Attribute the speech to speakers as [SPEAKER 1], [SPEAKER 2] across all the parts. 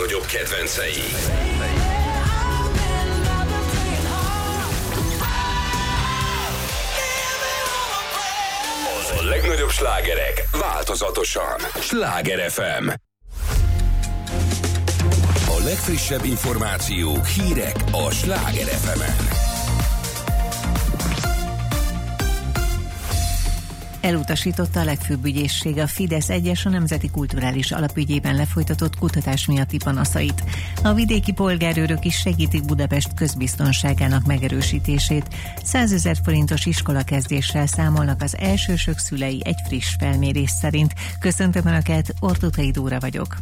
[SPEAKER 1] legnagyobb kedvencei. A legnagyobb slágerek változatosan. Sláger FM. A legfrissebb információk, hírek a Sláger FM-en.
[SPEAKER 2] Elutasította a legfőbb ügyészség a Fidesz egyes a Nemzeti Kulturális Alapügyében lefolytatott kutatás miatti panaszait. A vidéki polgárőrök is segítik Budapest közbiztonságának megerősítését. 100 000 forintos iskolakezdéssel számolnak az elsősök szülei egy friss felmérés szerint. Köszöntöm Önöket, Ortutei Dóra vagyok.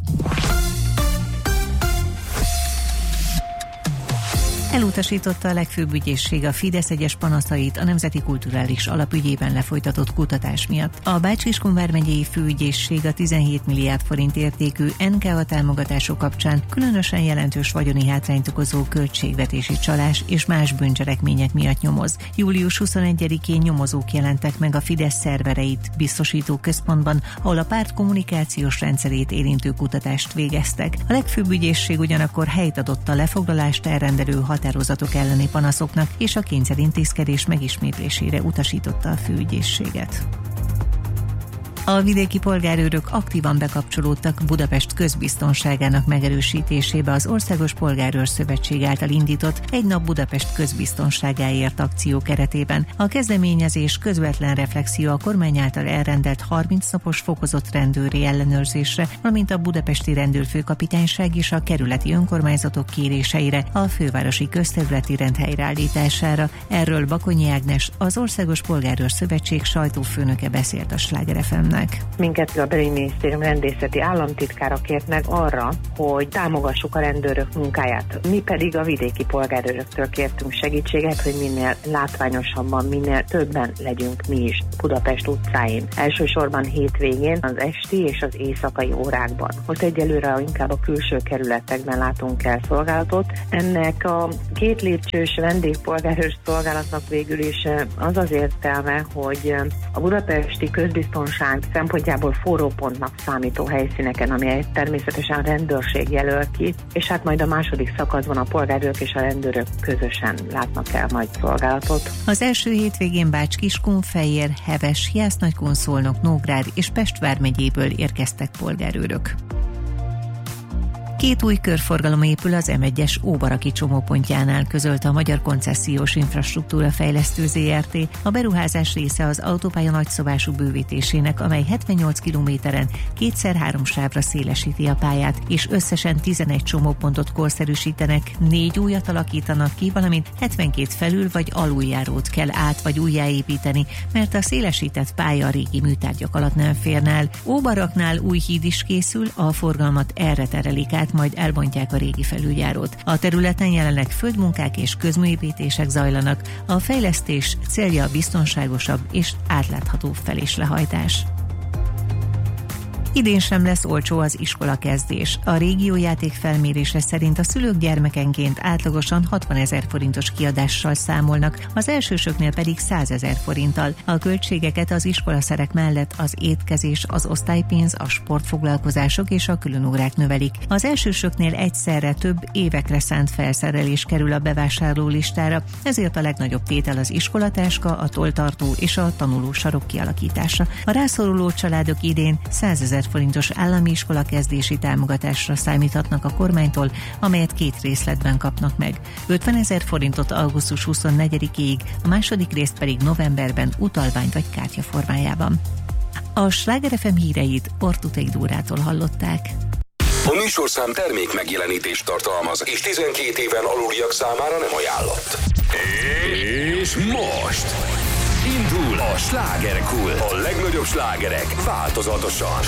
[SPEAKER 2] Elutasította a legfőbb ügyészség a Fidesz egyes panaszait a Nemzeti Kulturális Alapügyében lefolytatott kutatás miatt. A Bács-Kiskun vármegyei főügyészség a 17 milliárd forint értékű NKA támogatások kapcsán különösen jelentős vagyoni hátrányt okozó költségvetési csalás és más bűncselekmények miatt nyomoz. Július 21-én nyomozók jelentek meg a Fidesz szervereit biztosító központban, ahol a párt kommunikációs rendszerét érintő kutatást végeztek. A legfőbb ügyészség ugyanakkor helyt adott a lefoglalást elrendelő határozatok elleni panaszoknak, és a kényszerintézkedés megismétlésére utasította a főügyészséget. A vidéki polgárőrök aktívan bekapcsolódtak Budapest közbiztonságának megerősítésébe az Országos Polgárőr Szövetség által indított Egy nap Budapest közbiztonságáért akció keretében. A kezdeményezés közvetlen reflexió a kormány által elrendelt 30 napos fokozott rendőri ellenőrzésre, valamint a budapesti rendőrfőkapitányság és a kerületi önkormányzatok kéréseire, a fővárosi közterületi rend helyreállítására. Erről Bakonyi Ágnes, az Országos Polgárőr Szövetség sajtófőnöke beszélt a Sláger FM-nek.
[SPEAKER 3] Minket a Belügyminisztérium rendészeti államtitkára kért meg arra, hogy támogassuk a rendőrök munkáját. Mi pedig a vidéki polgárőröktől kértünk segítséget, hogy minél látványosabban, minél többen legyünk mi is Budapest utcáin. Elsősorban hétvégén, az esti és az éjszakai órákban. Most egyelőre inkább a külső kerületekben látunk el szolgálatot. Ennek a két lépcsős vendégpolgárőr szolgálatnak végül is az az értelme, hogy a budapesti közbiztonság szempontjából forrópontnak számító helyszíneken, amely természetesen a rendőrség jelöl ki, és hát majd a második szakaszban a polgárőrök és a rendőrök közösen látnak el majd szolgálatot.
[SPEAKER 2] Az első hétvégén Bács-Kiskun, Fejér, Heves, Jász-Nagykun, Szolnok, Nógrád és Pest vármegyéből érkeztek polgárőrök. 2 új körforgalom épül az M1-es Óbaraki csomópontjánál, közölte a Magyar Koncesziós Infrastruktúra Fejlesztő Zrt. A beruházás része az autópálya nagyszabású bővítésének, amely 78 kilométeren 2x3 sávra szélesíti a pályát, és összesen 11 csomópontot korszerűsítenek, 4 újat alakítanak ki, valamint 72 felül- vagy aluljárót kell át- vagy újjáépíteni, mert a szélesített pálya a régi műtárgyak alatt nem férne el. Óbaraknál új híd is készül, a forgalmat erre terelik át, majd elbontják a régi felüljárót. A területen jelenleg földmunkák és közműépítések zajlanak. A fejlesztés célja a biztonságosabb és átlátható fel- és lehajtás. Idén sem lesz olcsó az iskolakezdés. A régiójáték felmérése szerint a szülők gyermekenként átlagosan 60 000 forintos kiadással számolnak, az elsősöknél pedig 100 000 forinttal. A költségeket az iskolaszerek mellett az étkezés, az osztálypénz, a sportfoglalkozások és a különórák növelik. Az elsősöknél egyszerre több évekre szánt felszerelés kerül a bevásárló listára, ezért a legnagyobb tétel az iskolatáska, a tolltartó és a tanulósarok kialakítása. A rászoruló családok idén 100 000 forintos állami iskola kezdési támogatásra számíthatnak a kormánytól, amelyet 2 részletben kapnak meg. 50 000 forintot augusztus 24-ig, a második részt pedig novemberben utalvány vagy kártya formájában. A Sláger FM híreit Ortutei Dórától hallották.
[SPEAKER 1] A műsorszám termék megjelenítést tartalmaz, és 12 éven aluliak számára nem ajánlott. És most indul a Slágerkult. A legnagyobb slágerek változatosan.